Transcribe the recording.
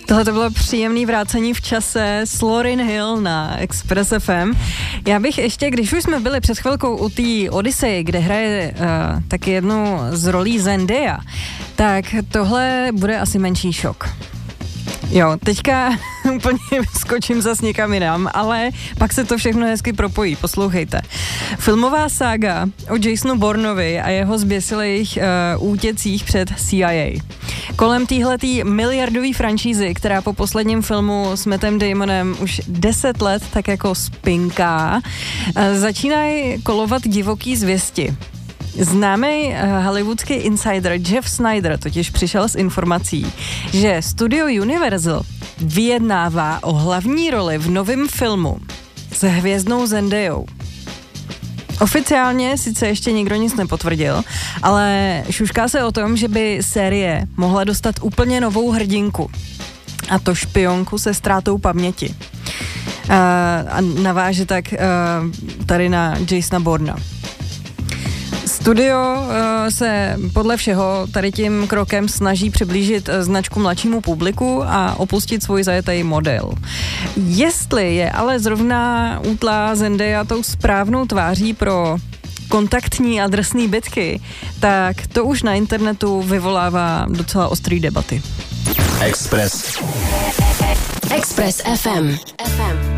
Tohle to bylo příjemné vrácení v čase s Lauryn Hill na Express FM. Já bych ještě, když už jsme byli před chvilkou u té Odyssey, kde hraje taky jednu z rolí Zendaya, tak tohle bude asi menší šok. Jo, teďka úplně skočím zas někam jinam, ale pak se to všechno hezky propojí, poslouchejte. Filmová sága o Jasonu Bourneovi a jeho zběsilých útěcích před CIA. Kolem téhletý miliardový franšízy, která po posledním filmu s Mattem Damonem už 10 let tak jako spinká, začínají kolovat divoký zvěsti. Známý hollywoodský insider Jeff Snyder totiž přišel s informací, že studio Universal vyjednává o hlavní roli v novém filmu s hvězdnou Zendayou. Oficiálně sice ještě nikdo nic nepotvrdil, ale šušká se o tom, že by série mohla dostat úplně novou hrdinku. A to špionku se ztrátou paměti. A naváže tak tady na Jasona Bourna. Studio se podle všeho tady tím krokem snaží přiblížit značku mladšímu publiku a opustit svůj zajetý model. Jestli je ale zrovna útlá Zendaya tou správnou tváří pro kontaktní a drsný bitky, tak to už na internetu vyvolává docela ostrý debaty. Express FM.